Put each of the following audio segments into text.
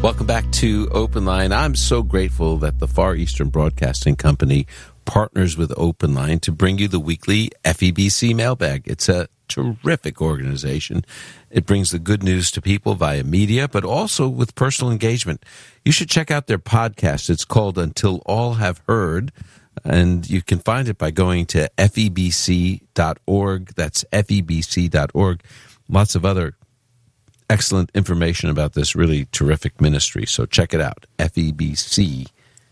Welcome back to Open Line. I'm so grateful that the Far Eastern Broadcasting Company partners with Open Line to bring you the weekly FEBC mailbag. It's a terrific organization. It brings the good news to people via media, but also with personal engagement. You should check out their podcast. It's called Until All Have Heard, and you can find it by going to febc.org. That's febc.org. Lots of other excellent information about this really terrific ministry. So check it out, febc.org.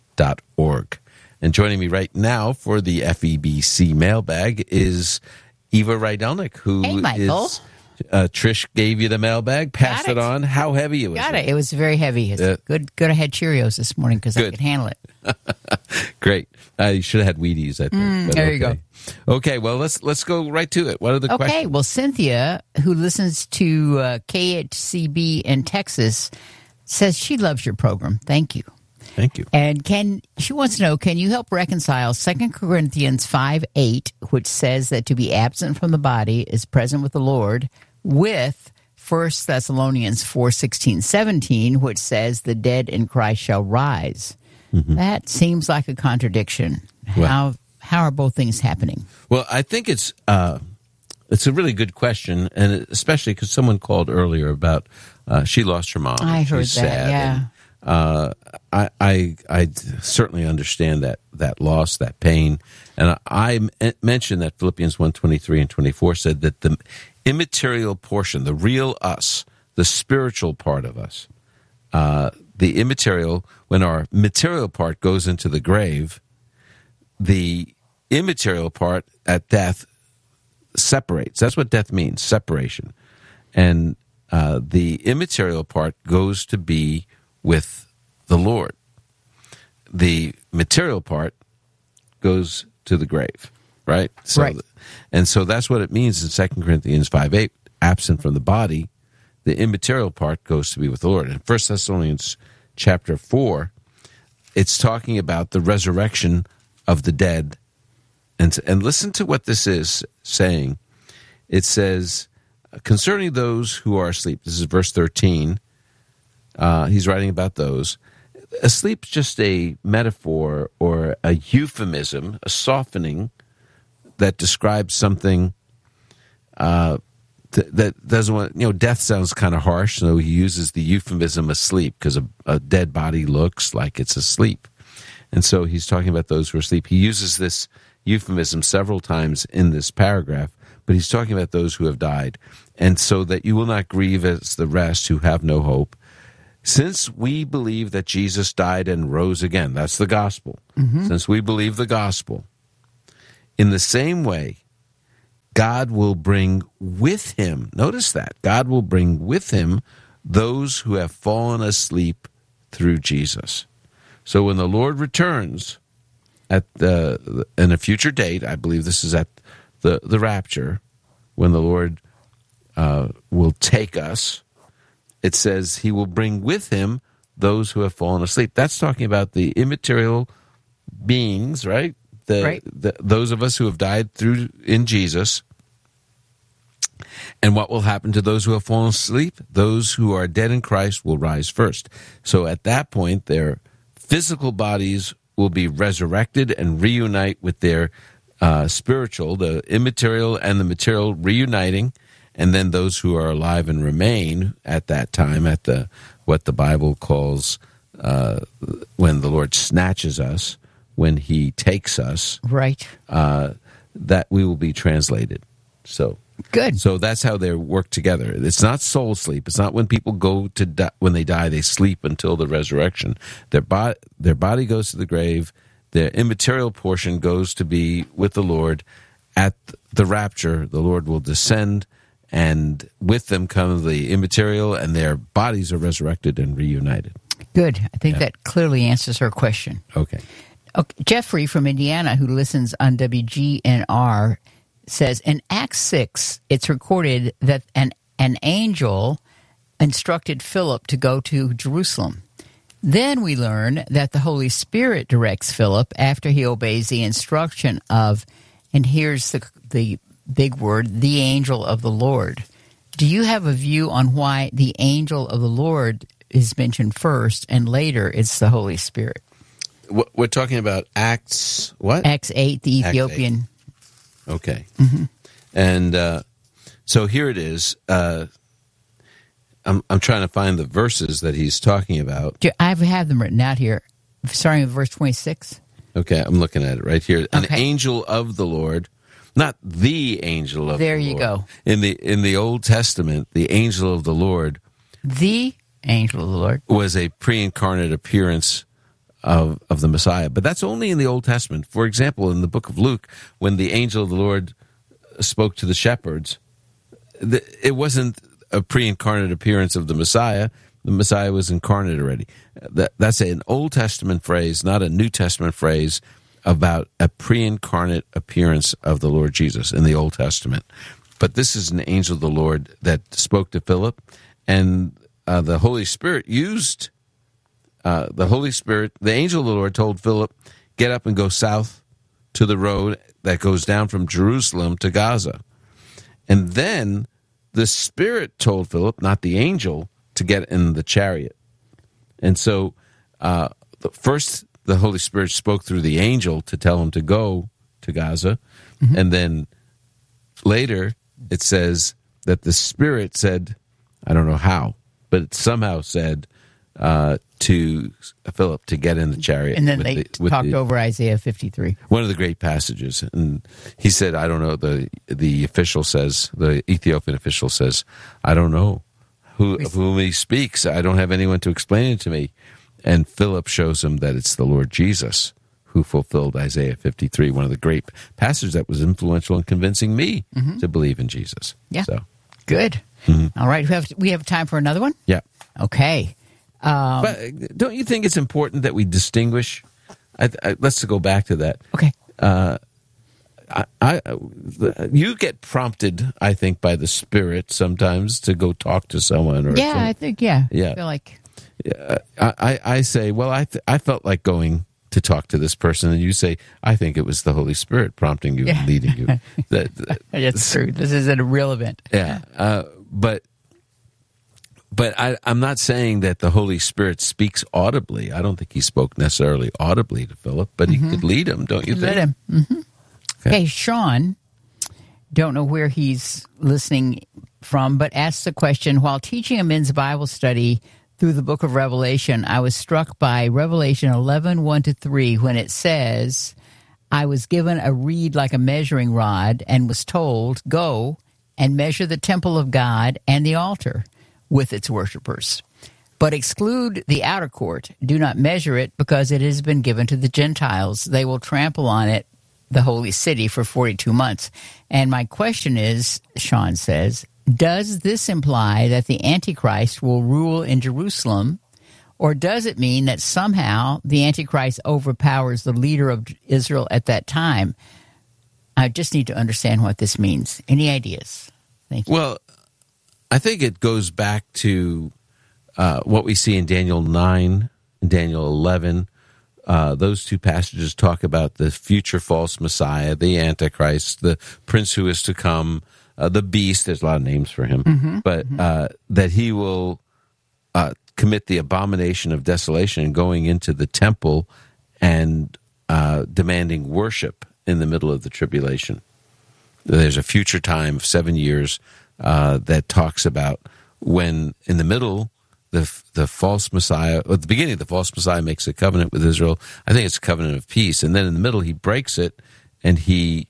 And joining me right now for the FEBC mailbag is Eva Rydelnik, who Hey, Michael. is... Trish gave you the mailbag, passed it on. How heavy was it? Got it. It was very heavy. Good. I had Cheerios this morning because I could handle it. Great. You should have had Wheaties, I think. But there you go. Okay, well, let's go right to it. What are the questions? Okay, well, Cynthia, who listens to KHCB in Texas, says she loves your program. Thank you. Thank you. And she wants to know, can you help reconcile 2 Corinthians 5:8, which says that to be absent from the body is present with the Lord, with 1 Thessalonians 4:16-17, which says the dead in Christ shall rise? Mm-hmm. That seems like a contradiction. How are both things happening? Well, I think it's a really good question, and especially because someone called earlier about she lost her mom. I heard She's that, sad, yeah. And, I certainly understand that loss, that pain, and I mentioned that Philippians 1:23 and 24 said that the immaterial portion, the real us, the spiritual part of us, the immaterial, when our material part goes into the grave, the immaterial part at death separates. That's what death means, separation. And the immaterial part goes to be with the Lord. The material part goes to the grave, right? Right. And so that's what it means in 2 Corinthians 5:8, absent from the body, the immaterial part goes to be with the Lord. In 1 Thessalonians chapter 4, it's talking about the resurrection of the dead. And listen to what this is saying. It says, concerning those who are asleep, this is verse 13, he's writing about those. Asleep is just a metaphor or a euphemism, a softening that describes something that doesn't want, death sounds kind of harsh, so he uses the euphemism asleep because a dead body looks like it's asleep. And so he's talking about those who are asleep. He uses this euphemism several times in this paragraph, but he's talking about those who have died. And so that you will not grieve as the rest who have no hope. Since we believe that Jesus died and rose again, that's the gospel. Mm-hmm. Since we believe the gospel, in the same way, God will bring with him, notice that, God will bring with him those who have fallen asleep through Jesus. So when the Lord returns in a future date, I believe this is at the rapture, when the Lord will take us, it says he will bring with him those who have fallen asleep. That's talking about the immaterial beings, right? Those of us who have died in Jesus. And what will happen to those who have fallen asleep? Those who are dead in Christ will rise first. So at that point, their physical bodies will be resurrected and reunite with their spiritual, the immaterial and the material reuniting. And then those who are alive and remain at that time, at what the Bible calls when the Lord snatches us, when he takes us, right? That we will be translated. So good. So that's how they work together. It's not soul sleep. It's not when people go to when they die, they sleep until the resurrection. Their body goes to the grave. Their immaterial portion goes to be with the Lord. At the rapture, the Lord will descend, and with them come the immaterial, and their bodies are resurrected and reunited. Good. I think that clearly answers her question. Okay. Jeffrey from Indiana, who listens on WGNR, says, in Acts 6, it's recorded that an angel instructed Philip to go to Jerusalem. Then we learn that the Holy Spirit directs Philip after he obeys the instruction of, and here's the big word, the angel of the Lord. Do you have a view on why the angel of the Lord is mentioned first, and later it's the Holy Spirit. We're talking about Acts, what? Acts 8, the Ethiopian. Okay. And so here it is. I'm trying to find the verses that he's talking about. I have them written out here, starting with verse 26. Okay, I'm looking at it right here. An Okay. angel of the Lord, not the angel of There the you Lord. go. In the Old Testament, the angel of the Lord The angel of the Lord. was a pre-incarnate appearance of the Messiah. But that's only in the Old Testament. For example, in the book of Luke, when the angel of the Lord spoke to the shepherds, it wasn't a pre-incarnate appearance of the Messiah. The Messiah was incarnate already. That's an Old Testament phrase, not a New Testament phrase, about a pre-incarnate appearance of the Lord Jesus in the Old Testament. But this is an angel of the Lord that spoke to Philip, and the Holy Spirit used the angel of the Lord told Philip, get up and go south to the road that goes down from Jerusalem to Gaza. And then the Spirit told Philip, not the angel, to get in the chariot. And so first the Holy Spirit spoke through the angel to tell him to go to Gaza. And then later it says that the Spirit said, I don't know how, but it somehow said to Philip to get in the chariot. And then they talked over Isaiah 53. One of the great passages. And he said, I don't know, the official says, the Ethiopian official says, I don't know of whom he speaks. I don't have anyone to explain it to me. And Philip shows him that it's the Lord Jesus who fulfilled Isaiah 53, one of the great passages that was influential in convincing me to believe in Jesus. Yeah. So, good. All right. We have time for another one? yeah. Okay. But don't you think it's important that we distinguish? Let's go back to that. Okay. You get prompted, I think, by the Spirit sometimes to go talk to someone. Or Yeah, I think, yeah. Yeah. I feel like... I say, well, I felt like going to talk to this person, and you say, I think it was the Holy Spirit prompting you and leading you. That's true. This is a real event. Yeah, but I'm not saying that the Holy Spirit speaks audibly. I don't think he spoke necessarily audibly to Philip, but he could lead him, don't you think? Let him. Okay, Sean, don't know where he's listening from, but asks the question, while teaching a men's Bible study through the book of Revelation, I was struck by Revelation 11, 1-3, when it says, I was given a reed like a measuring rod and was told, go and measure the temple of God and the altar with its worshipers. But exclude the outer court. Do not measure it, because it has been given to the Gentiles. They will trample on it, the holy city, for 42 months. And my question is, Sean says, does this imply that the Antichrist will rule in Jerusalem, or does it mean that somehow the Antichrist overpowers the leader of Israel at that time? I just need to understand what this means. Any ideas? Thank you. Well, I think it goes back to what we see in Daniel 9 and Daniel 11. Those two passages talk about the future false Messiah, the Antichrist, the prince who is to come, the beast. There's a lot of names for him, but that he will commit the abomination of desolation and going into the temple and demanding worship in the middle of the tribulation. There's a future time of 7 years that talks about when in the middle the false Messiah, at the beginning the false Messiah makes a covenant with Israel. I think it's a covenant of peace. And then in the middle he breaks it and he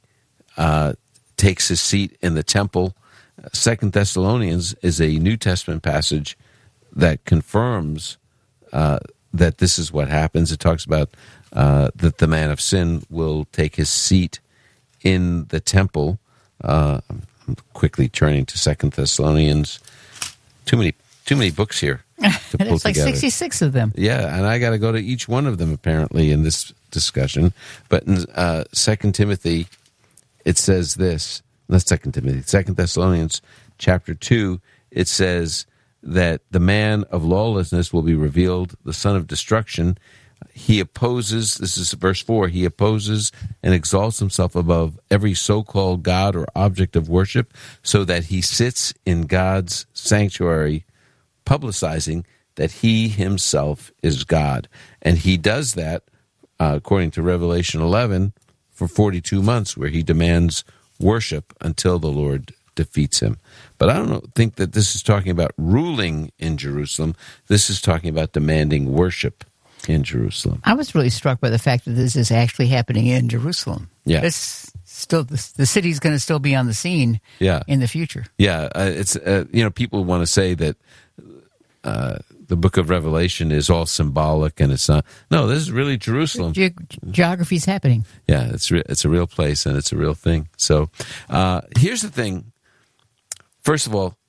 takes his seat in the temple. 2 Thessalonians is a New Testament passage that confirms that this is what happens. It talks about that the man of sin will take his seat in the temple. I'm quickly turning to 2 Thessalonians. Too many books here to pull There's like together. 66 of them. Yeah, and I got to go to each one of them apparently in this discussion. But in 2 Timothy, it says this. Not 2 Timothy, 2 Thessalonians chapter 2, it says that the man of lawlessness will be revealed, the son of destruction. He opposes, this is verse 4, he opposes and exalts himself above every so-called God or object of worship, so that he sits in God's sanctuary, publicizing that he himself is God. And he does that, according to Revelation 11, for 42 months, where he demands worship until the Lord defeats him. But I don't think that this is talking about ruling in Jerusalem. This is talking about demanding worship in Jerusalem. I was really struck by the fact that this is actually happening in Jerusalem. Yeah. It's still, the city's going to still be on the scene in the future. Yeah, it's people want to say that the book of Revelation is all symbolic, and it's not. No, this is really Jerusalem. Geography's happening. Yeah, it's a real place, and it's a real thing. So here's the thing. First of all,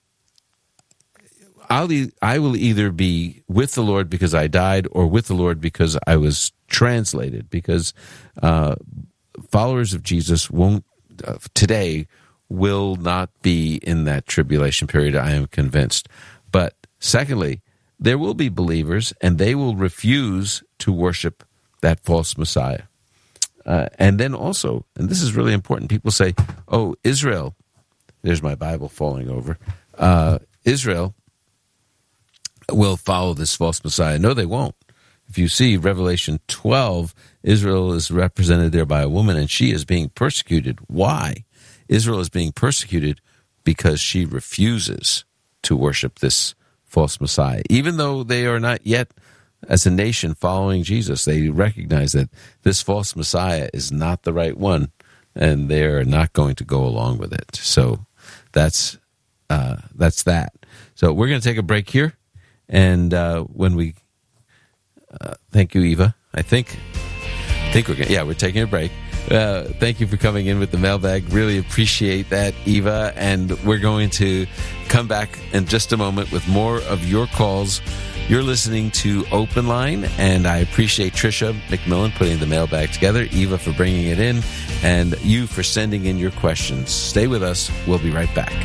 I will either be with the Lord because I died, or with the Lord because I was translated, because followers of Jesus won't today will not be in that tribulation period, I am convinced. But secondly, there will be believers, and they will refuse to worship that false Messiah. And then also, and this is really important, people say, oh, Israel, there's my Bible falling over, Israel will follow this false Messiah. No, they won't. If you see Revelation 12, Israel is represented there by a woman, and she is being persecuted. Why? Israel is being persecuted because she refuses to worship this false Messiah. Even though they are not yet, as a nation, following Jesus, they recognize that this false Messiah is not the right one, and they're not going to go along with it. So that's that. So we're going to take a break here. And when we, thank you, Eva. I think we're taking a break. Thank you for coming in with the mailbag. Really appreciate that, Eva. And we're going to come back in just a moment with more of your calls. You're listening to Open Line, and I appreciate Tricia McMillan putting the mailbag together, Eva for bringing it in, and you for sending in your questions. Stay with us. We'll be right back.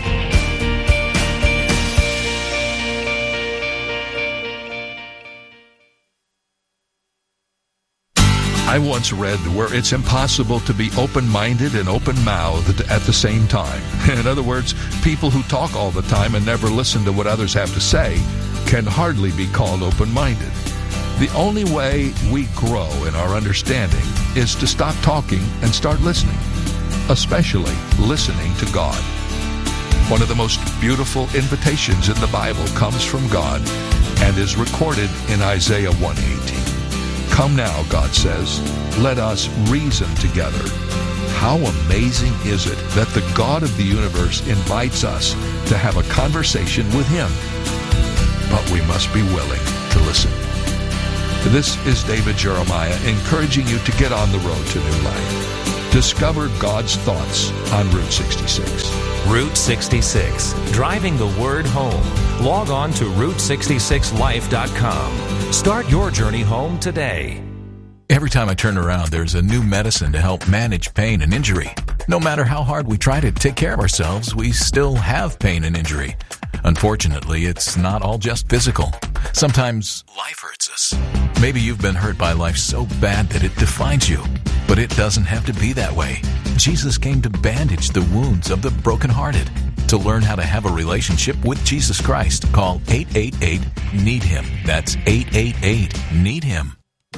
I once read where it's impossible to be open-minded and open-mouthed at the same time. In other words, people who talk all the time and never listen to what others have to say can hardly be called open-minded. The only way we grow in our understanding is to stop talking and start listening, especially listening to God. One of the most beautiful invitations in the Bible comes from God and is recorded in Isaiah 1:18. Come now, God says, let us reason together. How amazing is it that the God of the universe invites us to have a conversation with Him? But we must be willing to listen. This is David Jeremiah encouraging you to get on the road to new life. Discover God's thoughts on Route 66. Route 66, driving the word home. Log on to Route66Life.com. Start your journey home today. Every time I turn around, there's a new medicine to help manage pain and injury. No matter how hard we try to take care of ourselves, we still have pain and injury. Unfortunately, it's not all just physical. Sometimes life hurts us. Maybe you've been hurt by life so bad that it defines you. But it doesn't have to be that way. Jesus came to bandage the wounds of the brokenhearted. To learn how to have a relationship with Jesus Christ, call 888-NEED-HIM. That's 888-NEED-HIM.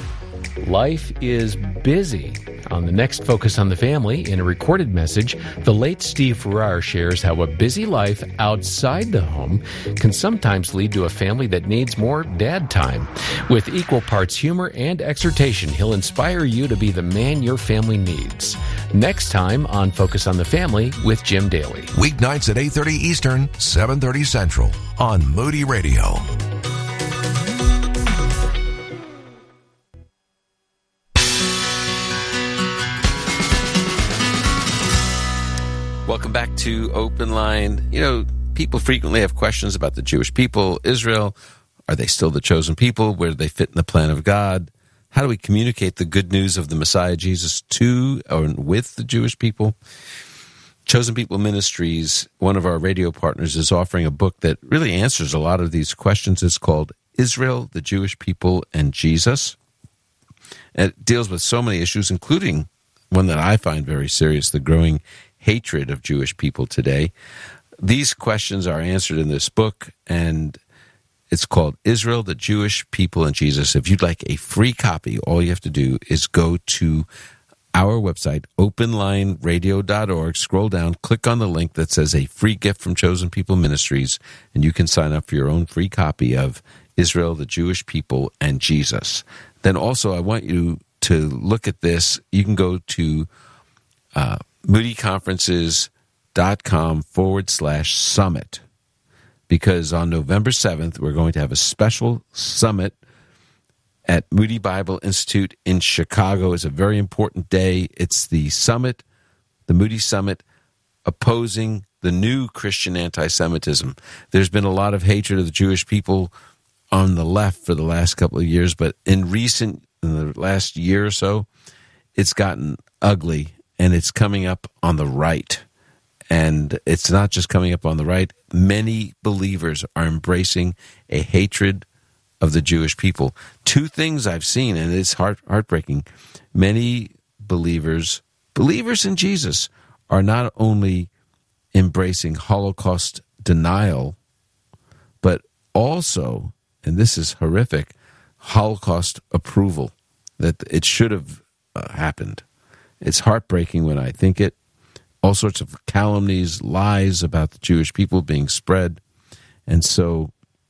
Life is busy. On the next Focus on the Family, in a recorded message, the late Steve Farrar shares how a busy life outside the home can sometimes lead to a family that needs more dad time. With equal parts humor and exhortation, he'll inspire you to be the man your family needs. Next time on Focus on the Family with Jim Daly. Weeknights at 8:30 Eastern, 7:30 Central on Moody Radio. Welcome back to Open Line. You know, people frequently have questions about the Jewish people, Israel. Are they still the chosen people? Where do they fit in the plan of God? How do we communicate the good news of the Messiah Jesus to or with the Jewish people? Chosen People Ministries, one of our radio partners, is offering a book that really answers a lot of these questions. It's called Israel, the Jewish People, and Jesus. And it deals with so many issues, including one that I find very serious, the growing hatred of Jewish people today. These questions are answered in this book, and It's called Israel, the Jewish People, and Jesus. If you'd like a free copy, all you have to do is go to our website, openlineradio.org, scroll down, click on the link that says a free gift from Chosen People Ministries, and you can sign up for your own free copy of Israel, the Jewish People, and Jesus. Then also, I want you to look at this. You can go to moodyconferences.com/summit, because on November 7th, we're going to have a special summit at Moody Bible Institute in Chicago. It's a very important day. It's the summit, the Moody Summit, opposing the new Christian anti-Semitism. There's been a lot of hatred of the Jewish people on the left for the last couple of years, but in the last year or so, it's gotten ugly, and it's coming up on the right. And it's not just coming up on the right. Many believers are embracing a hatred of the Jewish people. Two things I've seen, and it's heartbreaking. Many believers in Jesus, are not only embracing Holocaust denial, but also, and this is horrific, Holocaust approval, that it should have happened. It's heartbreaking when I think it. All sorts of calumnies, lies about the Jewish people being spread. And so,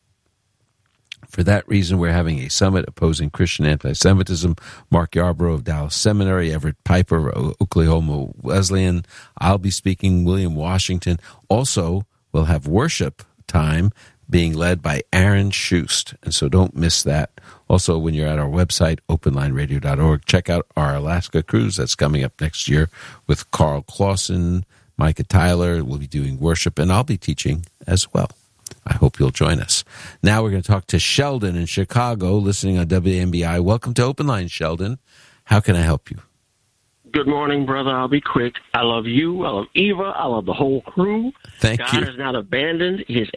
for that reason, we're having a summit opposing Christian anti-Semitism. Mark Yarbrough of Dallas Seminary, Everett Piper of Oklahoma Wesleyan. I'll be speaking, William Washington. Also, we'll have worship time being led by Aaron Schust. And so don't miss that. Also, when you're at our website, openlineradio.org, check out our Alaska cruise that's coming up next year with Carl Clausen, Micah Tyler. We'll be doing worship, and I'll be teaching as well. I hope you'll join us. Now we're going to talk to Sheldon in Chicago, listening on WMBI. Welcome to Open Line, Sheldon. How can I help you? Good morning, brother. I'll be quick. I love you. I love Eva. I love the whole crew. Thank you. God has not abandoned his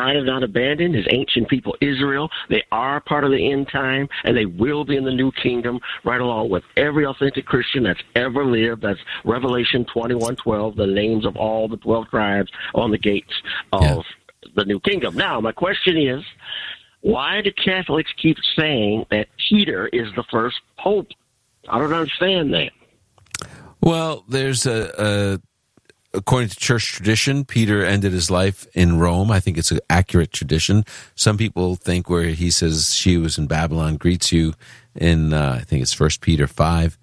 ancient people, Israel. They are part of the end time, and they will be in the new kingdom, right along with every authentic Christian that's ever lived. That's Revelation 21:12, the names of all the 12 tribes on the gates of the new kingdom. Now, my question is, why do Catholics keep saying that Peter is the first pope? I don't understand that. Well, there's according to church tradition, Peter ended his life in Rome. I think it's an accurate tradition. Some people think where he says she was in Babylon greets you in, I think it's 1 Peter 5,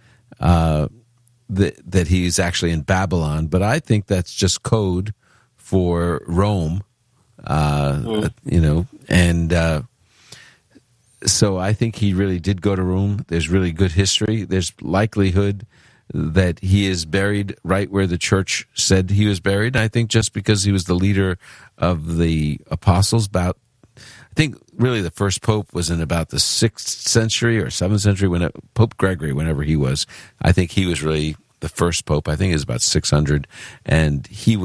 that he's actually in Babylon. But I think that's just code for Rome, so I think he really did go to Rome. There's really good history. There's likelihood that he is buried right where the church said he was buried. I think just because he was the leader of the apostles, I think really the first pope was in about the 6th century or 7th century, when Pope Gregory, whenever he was. I think he was really the first pope. I think it was about 600, and he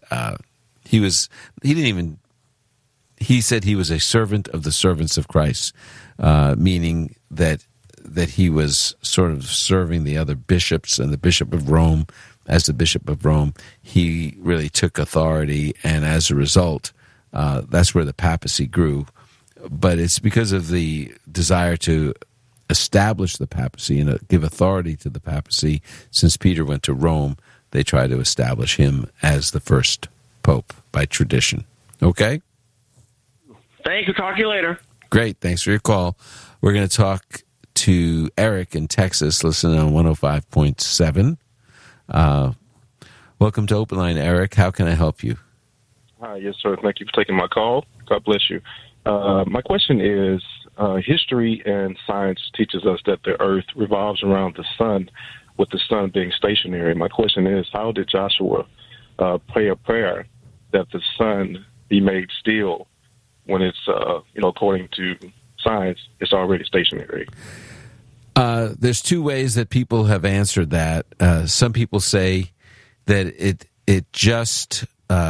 said he was a servant of the servants of Christ, meaning that he was sort of serving the other bishops, and the Bishop of Rome, as the Bishop of Rome, he really took authority, and as a result, that's where the papacy grew. But it's because of the desire to establish the papacy and give authority to the papacy. Since Peter went to Rome, they try to establish him as the first pope by tradition. Okay? Thank you. Talk to you later. Great. Thanks for your call. We're going to talk to Eric in Texas, listening on 105.7. Welcome to Open Line, Eric. How can I help you? Hi, yes, sir. Thank you for taking my call. God bless you. My question is, history and science teaches us that the earth revolves around the sun, with the sun being stationary. My question is, how did Joshua pray a prayer that the sun be made still when it's, according to science, it's already stationary? There's two ways that people have answered that. Some people say that it just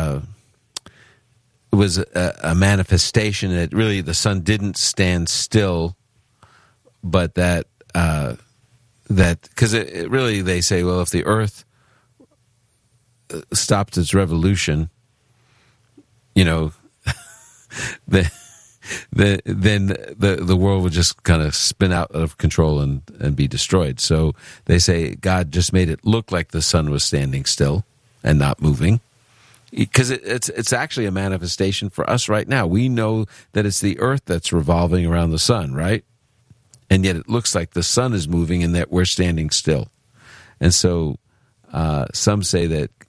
was a manifestation, that really the sun didn't stand still, but that because it really, they say, well, if the earth stopped its revolution, then the world would just kind of spin out of control and be destroyed. So they say God just made it look like the sun was standing still and not moving, because it's actually a manifestation for us right now. We know that it's the earth that's revolving around the sun, right? And yet it looks like the sun is moving and that we're standing still. And so some say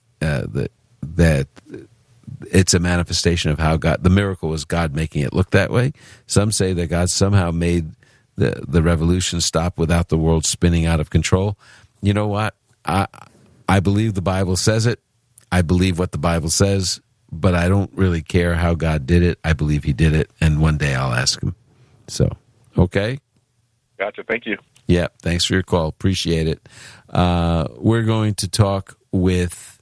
that it's a manifestation of how God, the miracle was God making it look that way. Some say that God somehow made the revolution stop without the world spinning out of control. You know what? I believe the Bible says it. I believe what the Bible says, but I don't really care how God did it. I believe he did it, and one day I'll ask him. So, okay? Gotcha. Thank you. Yeah, thanks for your call. Appreciate it. We're going to talk with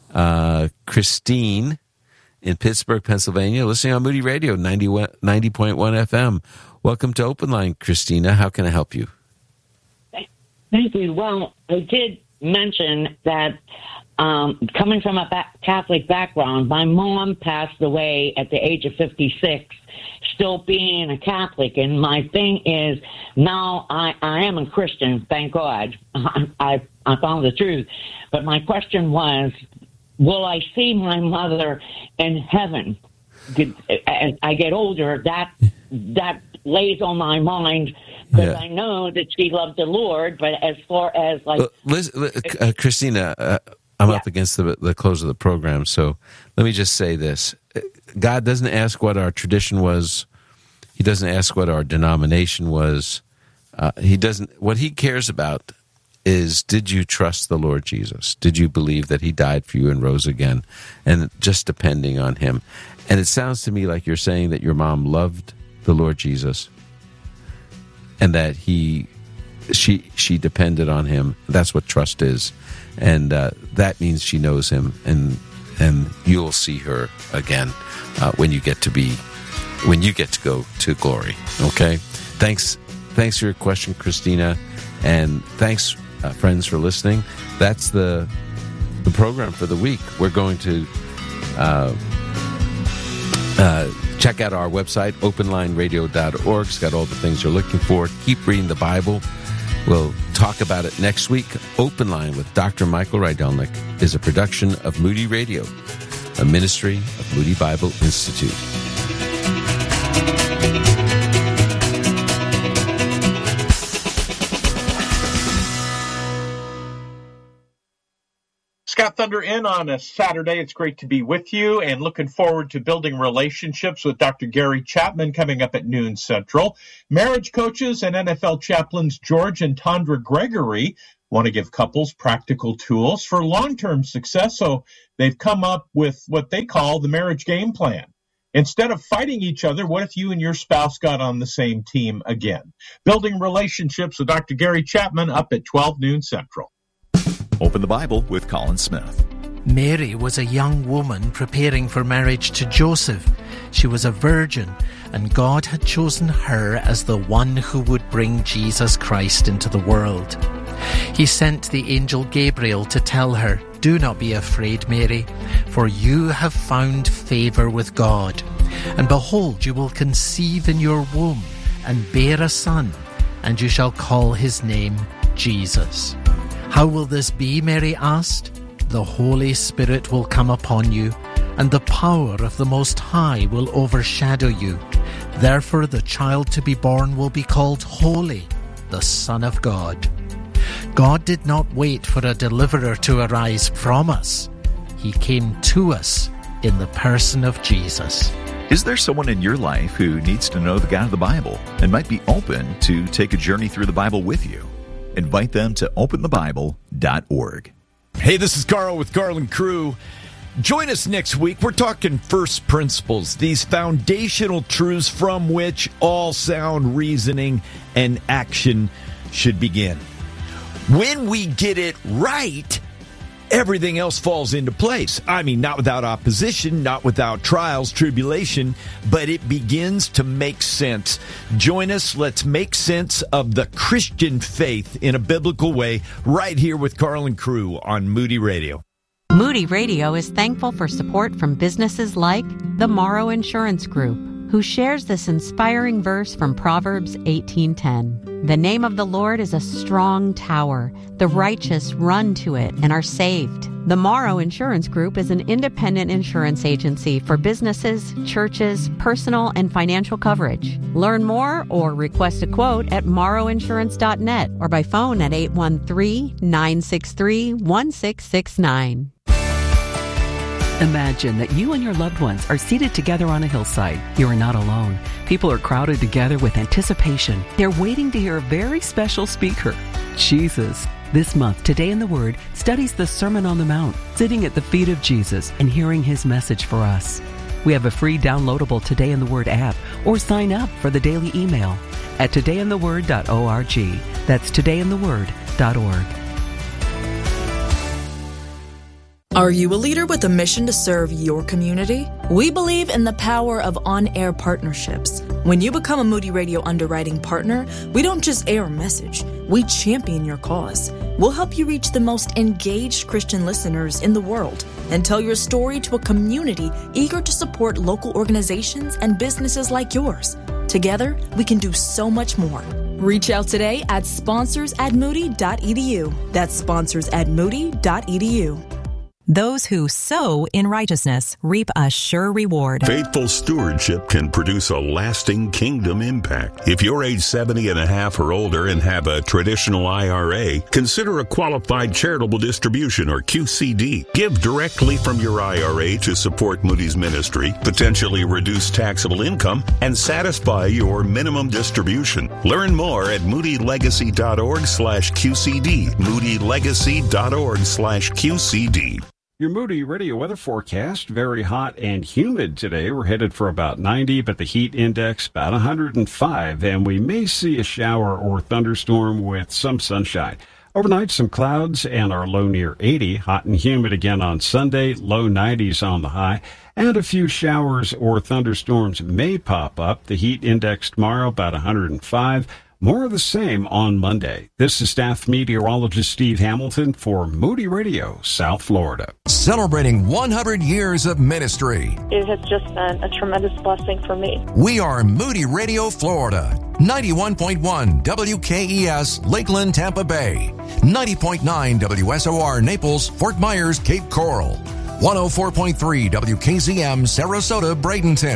Christine in Pittsburgh, Pennsylvania, listening on Moody Radio, 90.1 FM. Welcome to Open Line, Christina. How can I help you? Thank you. Well, I did mention that coming from a Catholic background, my mom passed away at the age of 56, still being a Catholic. And my thing is, now I am a Christian, thank God. I found the truth. But my question was, will I see my mother in heaven? As I get older, that lays on my mind, because I know that she loved the Lord. But as far as Christina, I'm up against the close of the program, so let me just say this. God doesn't ask what our tradition was. He doesn't ask what our denomination was. What he cares about is, did you trust the Lord Jesus? Did you believe that he died for you and rose again? And just depending on him. And it sounds to me like you're saying that your mom loved the Lord Jesus and that she depended on him. That's what trust is. And that means she knows him, and you'll see her again when you get to go to glory. Okay? Thanks for your question, Christina, and thanks, friends, for listening. That's the program for the week. We're going to check out our website, openlineradio.org. It's got all the things you're looking for. Keep reading the Bible. We'll talk about it next week. Open Line with Dr. Michael Rydelnik is a production of Moody Radio, a ministry of Moody Bible Institute. Scott Thunder in on a Saturday. It's great to be with you, and looking forward to building relationships with Dr. Gary Chapman coming up at noon Central. Marriage coaches and NFL chaplains George and Tondra Gregory want to give couples practical tools for long-term success, so they've come up with what they call the marriage game plan. Instead of fighting each other, what if you and your spouse got on the same team again? Building relationships with Dr. Gary Chapman up at 12 noon Central. Open the Bible with Colin Smith. Mary was a young woman preparing for marriage to Joseph. She was a virgin, and God had chosen her as the one who would bring Jesus Christ into the world. He sent the angel Gabriel to tell her, "Do not be afraid, Mary, for you have found favor with God. And behold, you will conceive in your womb and bear a son, and you shall call his name Jesus." "How will this be?" Mary asked. "The Holy Spirit will come upon you, and the power of the Most High will overshadow you. Therefore the child to be born will be called Holy, the Son of God." God did not wait for a deliverer to arise from us. He came to us in the person of Jesus. Is there someone in your life who needs to know the God of the Bible and might be open to take a journey through the Bible with you? Invite them to openthebible.org. Hey, this is Carl with Carl and Crew. Join us next week. We're talking first principles, these foundational truths from which all sound reasoning and action should begin. When we get it right, everything else falls into place. I mean, not without opposition, not without trials, tribulation, but it begins to make sense. Join us. Let's make sense of the Christian faith in a biblical way right here with Carl and Crew on Moody Radio. Moody Radio is thankful for support from businesses like the Morrow Insurance Group, who shares this inspiring verse from Proverbs 18:10. The name of the Lord is a strong tower. The righteous run to it and are saved. The Morrow Insurance Group is an independent insurance agency for businesses, churches, personal and financial coverage. Learn more or request a quote at morrowinsurance.net or by phone at 813-963-1669. Imagine that you and your loved ones are seated together on a hillside. You are not alone. People are crowded together with anticipation. They're waiting to hear a very special speaker, Jesus. This month, Today in the Word studies the Sermon on the Mount, sitting at the feet of Jesus and hearing his message for us. We have a free downloadable Today in the Word app, or sign up for the daily email at todayintheword.org. That's todayintheword.org. Are you a leader with a mission to serve your community? We believe in the power of on-air partnerships. When you become a Moody Radio underwriting partner, we don't just air a message, we champion your cause. We'll help you reach the most engaged Christian listeners in the world and tell your story to a community eager to support local organizations and businesses like yours. Together, we can do so much more. Reach out today at sponsors@moody.edu. That's sponsors@moody.edu. Those who sow in righteousness reap a sure reward. Faithful stewardship can produce a lasting kingdom impact. If you're age 70 and a half or older and have a traditional IRA, consider a qualified charitable distribution or QCD. Give directly from your IRA to support Moody's ministry, potentially reduce taxable income, and satisfy your minimum distribution. Learn more at moodylegacy.org/QCD. moodylegacy.org/QCD. Your Moody Radio weather forecast, very hot and humid today. We're headed for about 90, but the heat index about 105, and we may see a shower or thunderstorm with some sunshine. Overnight, some clouds and our low near 80. Hot and humid again on Sunday, low 90s on the high, and a few showers or thunderstorms may pop up. The heat index tomorrow about 105. More of the same on Monday. This is staff meteorologist Steve Hamilton for Moody Radio, South Florida. Celebrating 100 years of ministry. It has just been a tremendous blessing for me. We are Moody Radio, Florida. 91.1 WKES, Lakeland, Tampa Bay. 90.9 WSOR, Naples, Fort Myers, Cape Coral. 104.3 WKZM, Sarasota, Bradenton.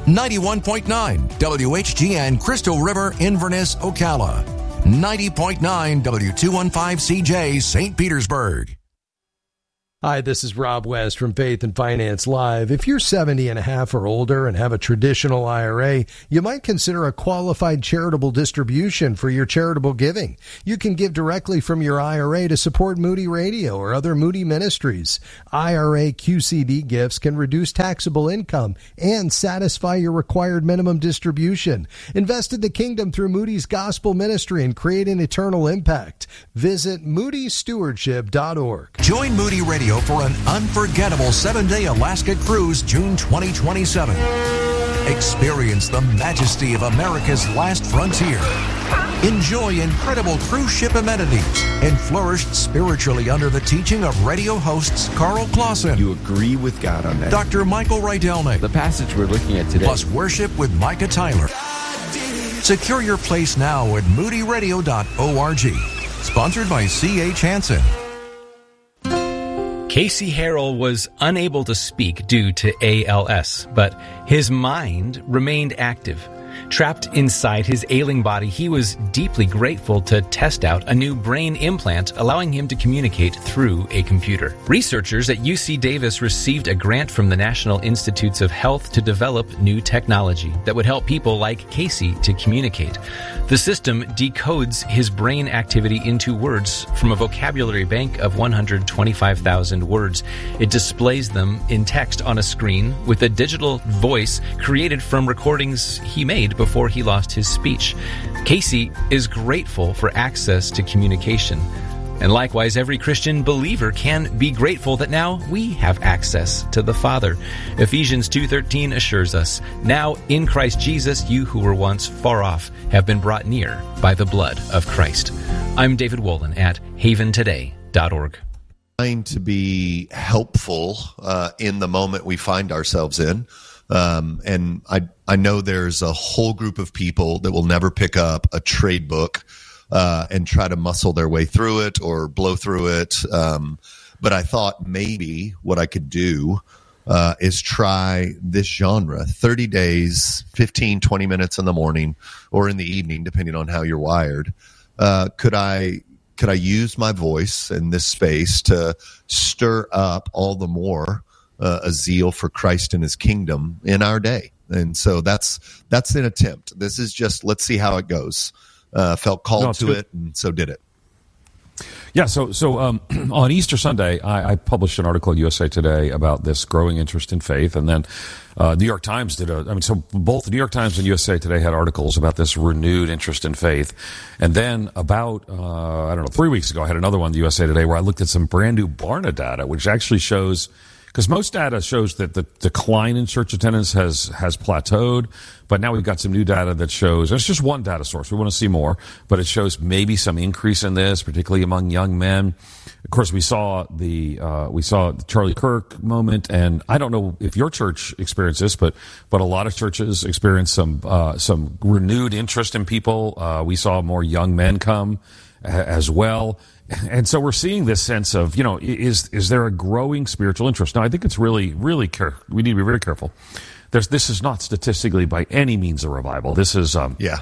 91.9 WHGN, Crystal River, Inverness, Ocala. 90.9 W215CJ, St. Petersburg. Hi, this is Rob West from Faith and Finance Live. If you're 70 and a half or older and have a traditional IRA, you might consider a qualified charitable distribution for your charitable giving. You can give directly from your IRA to support Moody Radio or other Moody ministries. IRA QCD gifts can reduce taxable income and satisfy your required minimum distribution. Invest in the kingdom through Moody's Gospel Ministry and create an eternal impact. Visit moodystewardship.org. Join Moody Radio for an unforgettable 7-day Alaska cruise, June 2027. Experience the majesty of America's last frontier. Enjoy incredible cruise ship amenities and flourish spiritually under the teaching of radio hosts Carl Clausen. You agree with God on that? Dr. Michael Rydelnik. The passage we're looking at today. Plus worship with Micah Tyler. Secure your place now at moodyradio.org. Sponsored by C.H. Hansen. Casey Harrell was unable to speak due to ALS, but his mind remained active. Trapped inside his ailing body, he was deeply grateful to test out a new brain implant, allowing him to communicate through a computer. Researchers at UC Davis received a grant from the National Institutes of Health to develop new technology that would help people like Casey to communicate. The system decodes his brain activity into words from a vocabulary bank of 125,000 words. It displays them in text on a screen with a digital voice created from recordings he made before he lost his speech. Casey is grateful for access to communication. And likewise, every Christian believer can be grateful that now we have access to the Father. Ephesians 2:13 assures us, "Now in Christ Jesus, you who were once far off have been brought near by the blood of Christ." I'm David Wolin at haventoday.org. Trying to be helpful in the moment we find ourselves in. And I I know there's a whole group of people that will never pick up a trade book and try to muscle their way through it or blow through it. But I thought maybe what I could do is try this genre, 30 days, 15, 20 minutes in the morning or in the evening, depending on how you're wired. Could I use my voice in this space to stir up all the more a zeal for Christ and his kingdom in our day? And so that's an attempt. This is just, let's see how it goes. Felt called to it, and so did it. Yeah, so on Easter Sunday, I published an article at USA Today about this growing interest in faith, and then New York Times so both the New York Times and USA Today had articles about this renewed interest in faith. And then about, 3 weeks ago, I had another one, the USA Today, where I looked at some brand new Barna data, which actually shows, because most data shows that the decline in church attendance has plateaued, but now we've got some new data that shows, it's just one data source, we want to see more, but it shows maybe some increase in this, particularly among young men. Of course, we saw the Charlie Kirk moment, and I don't know if your church experienced this, but a lot of churches experienced some renewed interest in people. We saw more young men come as well. And so we're seeing this sense of, is there a growing spiritual interest? Now, I think it's really, really we need to be very careful. This is not statistically by any means a revival. This is,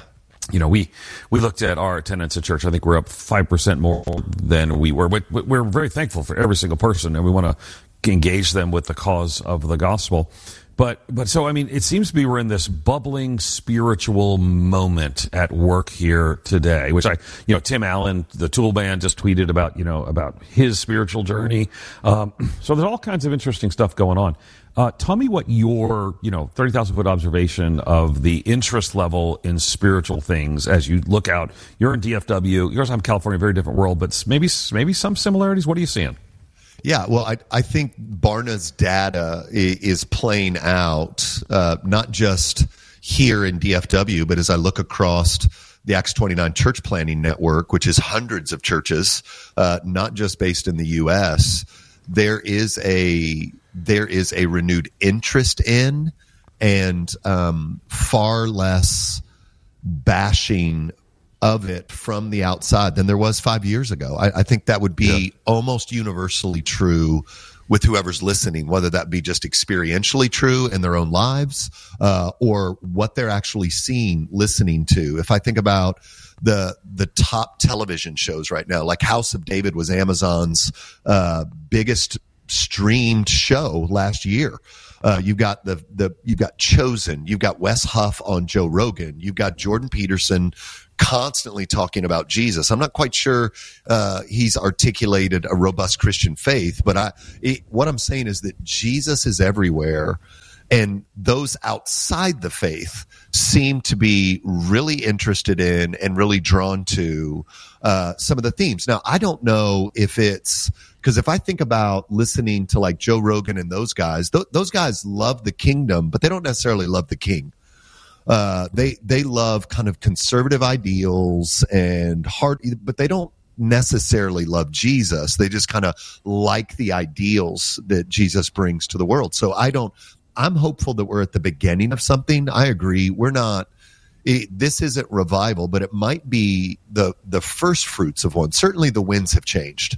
we looked at our attendance at church. I think we're up 5% more than we were. We're very thankful for every single person, and we want to engage them with the cause of the gospel. But so, I mean, it seems to be we're in this bubbling spiritual moment at work here today, which Tim Allen, the Tool Band, just tweeted about his spiritual journey. So there's all kinds of interesting stuff going on. Tell me what your, 30,000 foot observation of the interest level in spiritual things as you look out. You're in DFW, yours in California, very different world, but maybe some similarities. What are you seeing? Yeah, well, I think Barna's data is playing out not just here in DFW, but as I look across the Acts 29 Church Planning Network, which is hundreds of churches, not just based in the U.S., there is a renewed interest in and far less bashing of it from the outside than there was 5 years ago. I think that would be almost universally true with whoever's listening, whether that be just experientially true in their own lives or what they're actually seeing, listening to. If I think about the top television shows right now, like House of David was Amazon's biggest streamed show last year. You've got you've got Chosen, you've got Wes Huff on Joe Rogan, you've got Jordan Peterson constantly talking about Jesus. I'm not quite sure he's articulated a robust Christian faith, but what I'm saying is that Jesus is everywhere, and those outside the faith seem to be really interested in and really drawn to some of the themes. Now, I don't know if it's because if I think about listening to like Joe Rogan and those guys, those guys love the kingdom, but they don't necessarily love the king. They love kind of conservative ideals and but they don't necessarily love Jesus. They just kind of like the ideals that Jesus brings to the world. So I'm hopeful that we're at the beginning of something. I agree. This isn't revival, but it might be the first fruits of one. Certainly the winds have changed.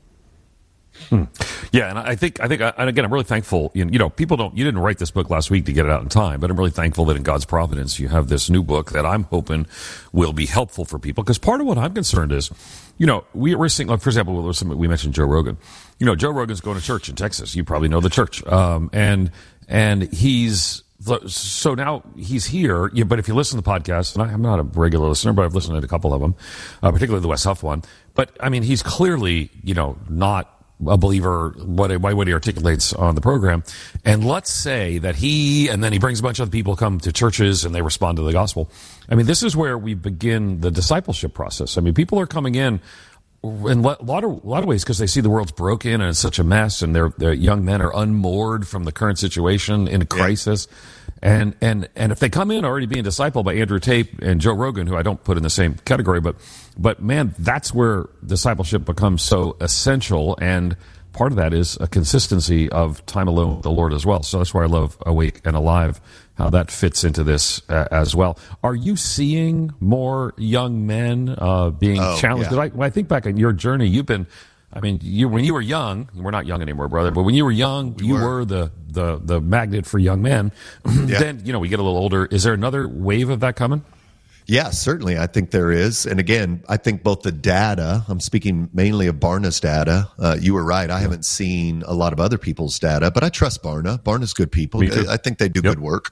Yeah, and I think, and again, I'm really thankful. You didn't write this book last week to get it out in time, but I'm really thankful that in God's providence, you have this new book that I'm hoping will be helpful for people. Because part of what I'm concerned is, we're seeing, like, for example, we mentioned Joe Rogan. Joe Rogan's going to church in Texas. You probably know the church, and he's. So now he's here, but if you listen to the podcast, and I'm not a regular listener, but I've listened to a couple of them, particularly the Wes Huff one. But I mean, he's clearly, not a believer, what he articulates on the program. And let's say that and then he brings a bunch of other people come to churches and they respond to the gospel. I mean, this is where we begin the discipleship process. I mean, people are coming in a lot of ways because they see the world's broken and it's such a mess, and their young men are unmoored from the current situation in a crisis. And if they come in already being discipled by Andrew Tate and Joe Rogan, who I don't put in the same category, but man, that's where discipleship becomes so essential. And part of that is a consistency of time alone with the Lord as well. So that's why I love Awake and Alive how that fits into this as well. Are you seeing more young men being challenged? Yeah. When I think back on your journey, you've been, when you were young, we're not young anymore, brother, but when you were young, you were the magnet for young men. Then, we get a little older. Is there another wave of that coming? Yeah, certainly. I think there is. And again, I think both the data, I'm speaking mainly of Barna's data. You were right. I haven't seen a lot of other people's data, but I trust Barna. Barna's good people. I think they do good work.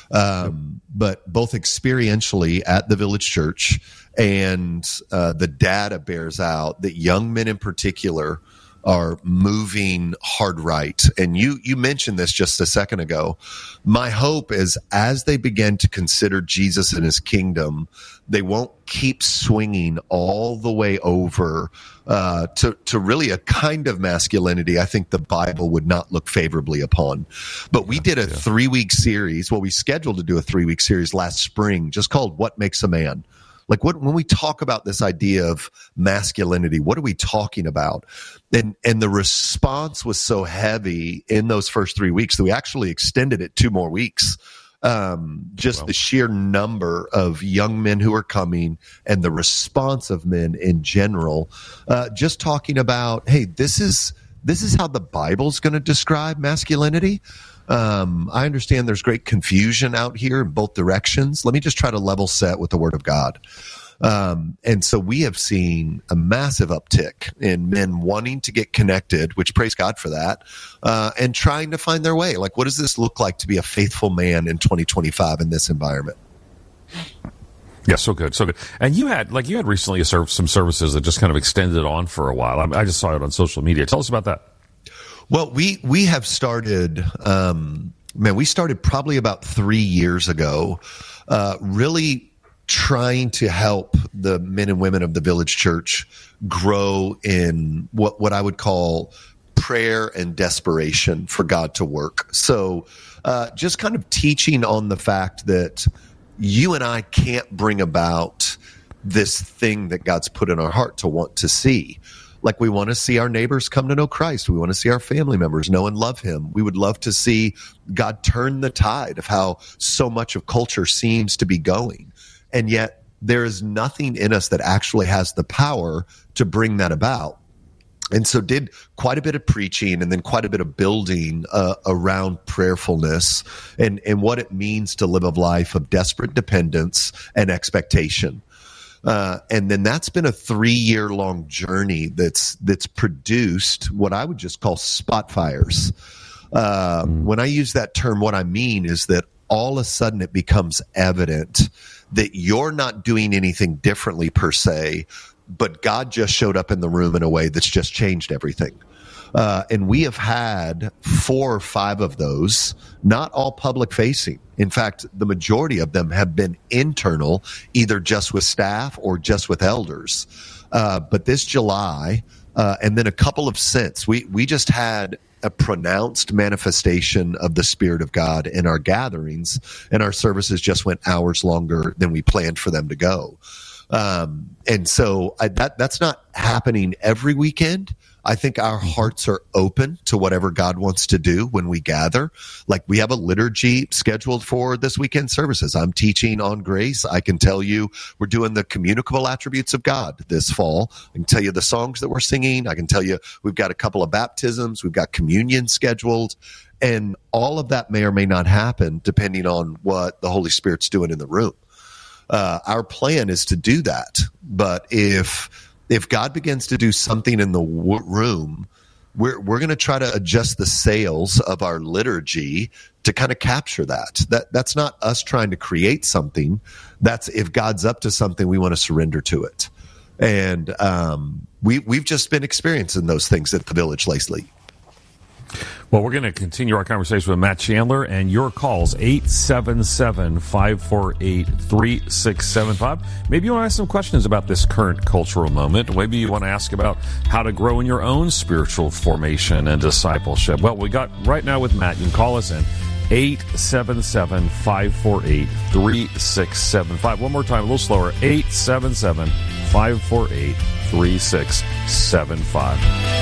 But both experientially at the Village Church and the data bears out that young men in particular are moving hard right. And you mentioned this just a second ago. My hope is as they begin to consider Jesus and his kingdom, they won't keep swinging all the way over to really a kind of masculinity I think the Bible would not look favorably upon. But we did a 3-week series. Well, we scheduled to do a 3-week series last spring just called What Makes a Man? Like when we talk about this idea of masculinity, what are we talking about? And the response was so heavy in those first 3 weeks that we actually extended it 2 more weeks. The sheer number of young men who are coming and the response of men in general, just talking about, hey, this is how the Bible's going to describe masculinity. I understand there's great confusion out here in both directions. Let me just try to level set with the Word of God. And so we have seen a massive uptick in men wanting to get connected, which praise God for that, and trying to find their way. Like, what does this look like to be a faithful man in 2025 in this environment? Yeah, so good, so good. And you had recently some services that just kind of extended on for a while. I just saw it on social media. Tell us about that. Well, we have started, we started probably about 3 years ago, really trying to help the men and women of the Village Church grow in what I would call prayer and desperation for God to work. So just kind of teaching on the fact that you and I can't bring about this thing that God's put in our heart to want to see. Like, we want to see our neighbors come to know Christ. We want to see our family members know and love him. We would love to see God turn the tide of how so much of culture seems to be going. And yet there is nothing in us that actually has the power to bring that about. And so did quite a bit of preaching and then quite a bit of building around prayerfulness and what it means to live a life of desperate dependence and expectation. And then that's been a 3-year-long journey that's produced what I would just call spot fires. When I use that term, what I mean is that all of a sudden it becomes evident that you're not doing anything differently per se, but God just showed up in the room in a way that's just changed everything. And we have had 4 or 5 of those, not all public facing. In fact, the majority of them have been internal, either just with staff or just with elders. But this July, and then a couple of since, we just had a pronounced manifestation of the Spirit of God in our gatherings, and our services just went hours longer than we planned for them to go. And so that's not happening every weekend. I think our hearts are open to whatever God wants to do when we gather. Like, we have a liturgy scheduled for this weekend services. I'm teaching on grace. I can tell you we're doing the communicable attributes of God this fall. I can tell you the songs that we're singing. I can tell you we've got a couple of baptisms. We've got communion scheduled. And all of that may or may not happen depending on what the Holy Spirit's doing in the room. Our plan is to do that. But if God begins to do something in the room, we're going to try to adjust the sails of our liturgy to kind of capture that. That's not us trying to create something. That's, if God's up to something, we want to surrender to it. And we've just been experiencing those things at the Village lately. Well, we're going to continue our conversation with Matt Chandler, and your calls, 877-548-3675. Maybe you want to ask some questions about this current cultural moment. Maybe you want to ask about how to grow in your own spiritual formation and discipleship. Well, we got right now with Matt. You can call us in 877-548-3675. One more time, a little slower, 877-548-3675.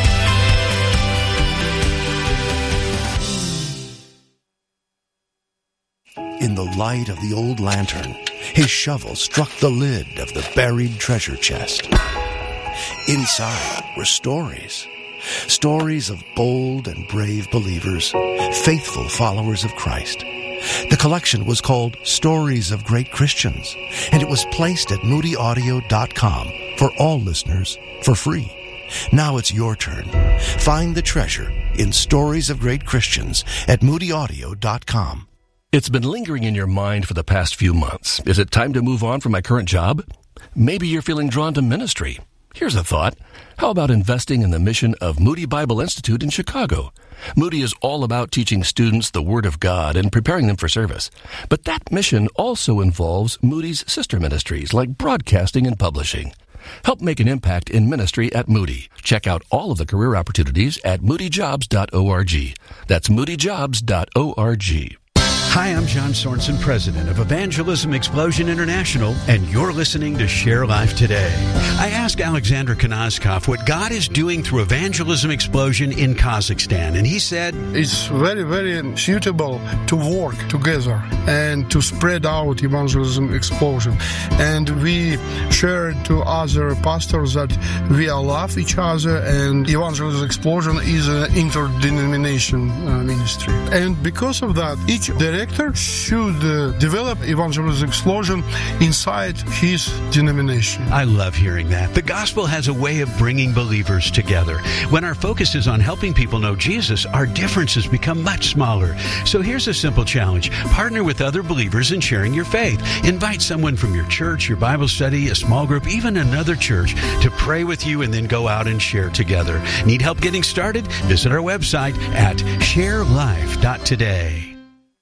In the light of the old lantern, his shovel struck the lid of the buried treasure chest. Inside were stories. Stories of bold and brave believers, faithful followers of Christ. The collection was called Stories of Great Christians, and it was placed at moodyaudio.com for all listeners for free. Now it's your turn. Find the treasure in Stories of Great Christians at moodyaudio.com. It's been lingering in your mind for the past few months. Is it time to move on from my current job? Maybe you're feeling drawn to ministry. Here's a thought. How about investing in the mission of Moody Bible Institute in Chicago? Moody is all about teaching students the Word of God and preparing them for service. But that mission also involves Moody's sister ministries like broadcasting and publishing. Help make an impact in ministry at Moody. Check out all of the career opportunities at moodyjobs.org. That's moodyjobs.org. Hi, I'm John Sorensen, president of Evangelism Explosion International, and you're listening to Share Life Today. I asked Alexander Kanazkov what God is doing through Evangelism Explosion in Kazakhstan, and he said, it's very, very suitable to work together and to spread out Evangelism Explosion. And we shared to other pastors that we love each other, and Evangelism Explosion is an interdenomination ministry. And because of that, each director should develop Evangelism Explosion inside his denomination. I love hearing that. The gospel has a way of bringing believers together. When our focus is on helping people know Jesus, our differences become much smaller. So here's a simple challenge. Partner with other believers in sharing your faith. Invite someone from your church, your Bible study, a small group, even another church to pray with you and then go out and share together. Need help getting started? Visit our website at sharelife.today.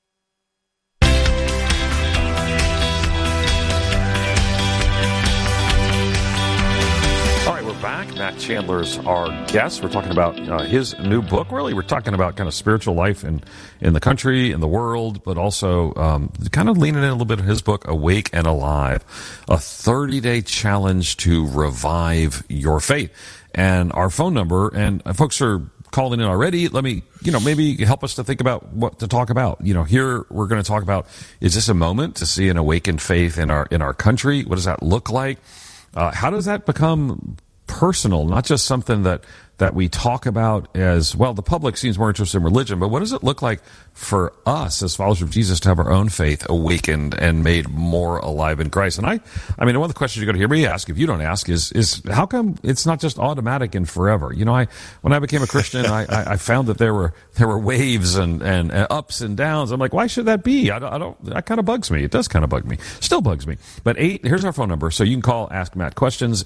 Back. Matt Chandler's our guest. We're talking about his new book. Really, we're talking about kind of spiritual life in the country, in the world, but also kind of leaning in a little bit of his book, Awake and Alive, a 30-day challenge to revive your faith. And our phone number, and folks are calling in already. Let me, maybe help us to think about what to talk about. Here we're going to talk about, is this a moment to see an awakened faith in our country? What does that look like? How does that become personal, not just something that we talk about as, well, the public seems more interested in religion, but what does it look like for us as followers of Jesus to have our own faith awakened and made more alive in Christ? And I mean, one of the questions you're going to hear me ask, if you don't ask, is how come it's not just automatic and forever? When I became a Christian, I found that there were waves and ups and downs. I'm like, why should that be? That kind of bugs me. It does kind of bug me. Still bugs me. But here's our phone number. So you can call, Ask Matt questions,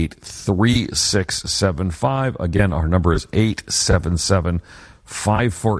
877-548-3675. Again, our number is 877-548-3675.